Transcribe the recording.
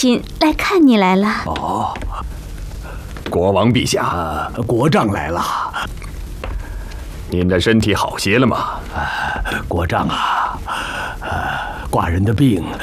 亲来看你来了。 哦， 国王陛下， 国丈来了。 您的身体好些了吗？ 国丈啊，寡人的病